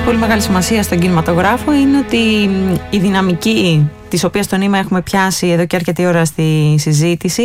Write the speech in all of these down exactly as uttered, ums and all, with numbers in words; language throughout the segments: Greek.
έχει πολύ μεγάλη σημασία στον κινηματογράφο είναι ότι η δυναμική της οποίας το νήμα έχουμε πιάσει εδώ και αρκετή ώρα στη συζήτηση,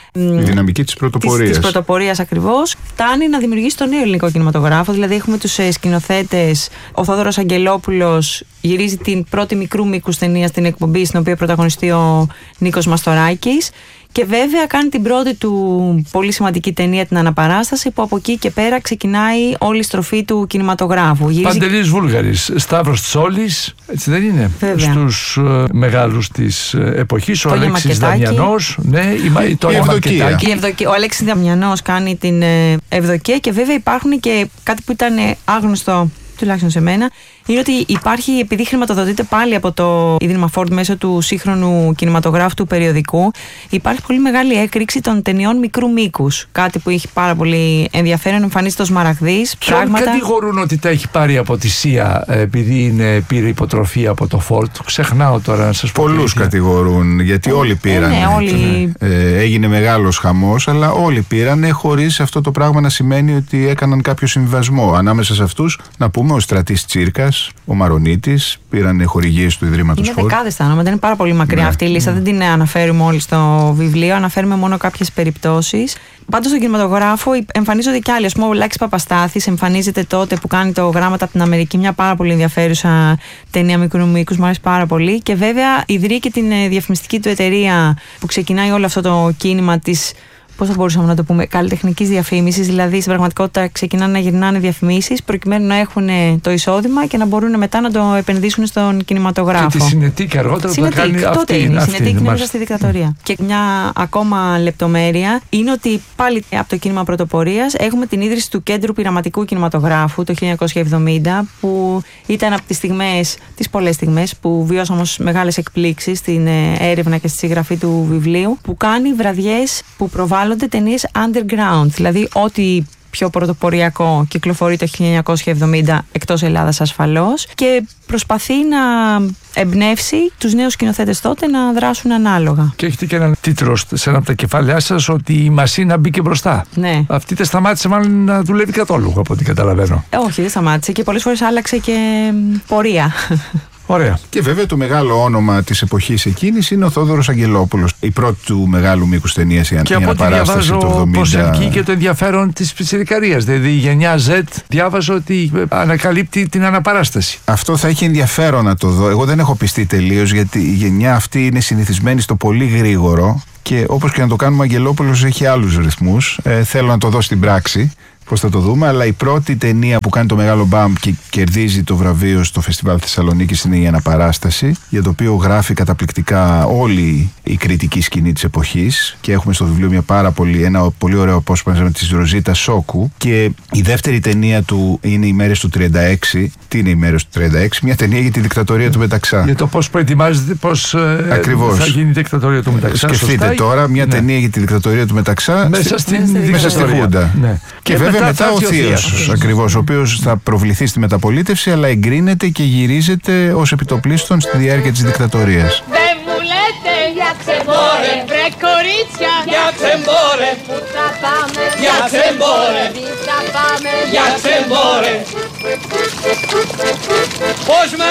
η δυναμική της πρωτοπορίας. Της, της πρωτοπορίας ακριβώς, φτάνει να δημιουργήσει τον νέο ελληνικό κινηματογράφο. Δηλαδή, έχουμε τους ε, σκηνοθέτες. Ο Θόδωρος Αγγελόπουλος γυρίζει την πρώτη μικρού μήκους ταινία στην εκπομπή, στην οποία πρωταγωνιστεί ο Νίκος Μαστοράκης. Και βέβαια κάνει την πρώτη του πολύ σημαντική ταινία, την Αναπαράσταση, που από εκεί και πέρα ξεκινάει όλη η στροφή του κινηματογράφου. Γυρίζει... Παντελής Βούλγαρης, Σταύρος Τσόλης, έτσι δεν είναι? Βέβαια. Στους uh, μεγάλους της uh, εποχής, ο Τόνια Αλέξης Μακετάκη. Δαμιανός, ναι, η, η Τόνια Μακετάκη. Η Ευδοκία. Ο Αλέξης Δαμιανός κάνει την ε, Ευδοκία, και βέβαια υπάρχουν και κάτι που ήταν άγνωστο, τουλάχιστον σε μένα, είναι ότι υπάρχει, επειδή χρηματοδοτείται πάλι από το Ίδρυμα Ford μέσω του σύγχρονου κινηματογράφου του περιοδικού, υπάρχει πολύ μεγάλη έκρηξη των ταινιών μικρού μήκους. Κάτι που έχει πάρα πολύ ενδιαφέρον, εμφανίζεται ως Μαραγδής. Ποιον πράγματα... κατηγορούν ότι τα έχει πάρει από τη ΣΥΑ επειδή είναι, πήρε υποτροφία από το Ford? Ξεχνάω τώρα να σας πω. Πολλούς κατηγορούν, γιατί ε, όλοι πήραν. Ε, ναι, όλοι... ε, έγινε μεγάλος χαμός, αλλά όλοι πήραν, χωρίς αυτό το πράγμα να σημαίνει ότι έκαναν κάποιο συμβιβασμό. Ανάμεσα σε αυτούς, να πούμε, ο Στρατής Τσίρκας, ο Μαρονίτης, πήραν χορηγίες του Ιδρύματος Ford. Είναι δεκάδες τα ονόματα, είναι πάρα πολύ μακριά, ναι, αυτή η λίστα. Ναι. Δεν την αναφέρουμε όλοι στο βιβλίο, αναφέρουμε μόνο κάποιες περιπτώσεις. Πάντως στον κινηματογράφο εμφανίζονται κι άλλοι. Ας πούμε, ο Λάκης Παπαστάθης εμφανίζεται τότε που κάνει το Γράμματα από την Αμερική, μια πάρα πολύ ενδιαφέρουσα ταινία μικρού μήκους, μου αρέσει πάρα πολύ. Και βέβαια ιδρύει και την διαφημιστική του εταιρεία που ξεκινάει όλο αυτό το κίνημα της, πώς θα μπορούσαμε να το πούμε, καλλιτεχνικής διαφήμισης. Δηλαδή, στην πραγματικότητα ξεκινάνε να γυρνάνε διαφημίσεις προκειμένου να έχουν το εισόδημα και να μπορούν μετά να το επενδύσουν στον κινηματογράφο. Και τη Συνετίκ αργότερα Συνετίκ, θα κάνει τότε αυτή. είναι. Αυτή η Συνετίκ είναι μέσα στη δικτατορία. Mm. Και μια ακόμα λεπτομέρεια είναι ότι πάλι από το κίνημα πρωτοπορίας έχουμε την ίδρυση του Κέντρου Πειραματικού Κινηματογράφου το χίλια εννιακόσια εβδομήντα, που ήταν από τις στιγμές, τις πολλές στιγμές που βιώσαμε ως μεγάλες εκπλήξεις στην έρευνα και στη συγγραφή του βιβλίου, που κάνει βραδιές που προβάλλονται ταινίες underground, δηλαδή ό,τι πιο πρωτοποριακό κυκλοφορεί το χίλια εννιακόσια εβδομήντα εκτός Ελλάδας ασφαλώς, και προσπαθεί να εμπνεύσει τους νέους σκηνοθέτες τότε να δράσουν ανάλογα. Και έχετε και έναν τίτλο σε ένα από τα κεφάλαιά σας, ότι η Μασίνα μπήκε μπροστά. Ναι. Αυτή δεν σταμάτησε μάλλον να δουλεύει καθόλου, από ό,τι καταλαβαίνω. Ε, όχι, δεν σταμάτησε, και πολλές φορές άλλαξε και πορεία. Ωραία. Και βέβαια το μεγάλο όνομα της εποχής εκείνης είναι ο Θόδωρος Αγγελόπουλος. Η πρώτη του μεγάλου μήκους ταινίας, η Αναπαράσταση του εβδομήντα. Και προσελκύει και το ενδιαφέρον της πιτσιρικαρίας. Δηλαδή η γενιά Z, διάβαζα ότι ανακαλύπτει την Αναπαράσταση. Αυτό θα έχει ενδιαφέρον να το δω. Εγώ δεν έχω πιστεί τελείως, γιατί η γενιά αυτή είναι συνηθισμένη στο πολύ γρήγορο, και όπως και να το κάνουμε, ο Αγγελόπουλος έχει άλλους ρυθμούς. Ε, θέλω να το δω στην πράξη πώς θα το δούμε, αλλά η πρώτη ταινία που κάνει το μεγάλο μπαμ και κερδίζει το βραβείο στο Φεστιβάλ Θεσσαλονίκης είναι η Αναπαράσταση, για το οποίο γράφει καταπληκτικά όλη η κριτική σκηνή της εποχής, και έχουμε στο βιβλίο μια πάρα πολύ, ένα πολύ ωραίο απόσπασμα της Ροζίτα Σόκου. Και η δεύτερη ταινία του είναι οι Μέρες του τριάντα έξι. Τι είναι οι Μέρες του τριάντα έξι? Μια ταινία για τη δικτατορία του Μεταξά. Για το πώς προετοιμάζεται, πώς ε, θα γίνει η δικτατορία του Μεταξά. Σκεφτείτε σωστά, τώρα μια ναι. ταινία για τη δικτατορία του Μεταξά μέσα στη, στην μέσα στη Χούντα. Ναι. Και, και βέβαια μετά, μετά ο Θείος, ακριβώς, ο οποίος θα προβληθεί στη μεταπολίτευση, αλλά εγκρίνεται και γυρίζεται ως επιτοπλίστων στη διάρκεια της δικτατορίας. Δεν μου λέτε για τσεμπόρε, βρε κορίτσια, για τσεμπόρε, που θα πάμε, για τσεμπόρε, τι θα πάμε, για τσεμπόρε. Πώς με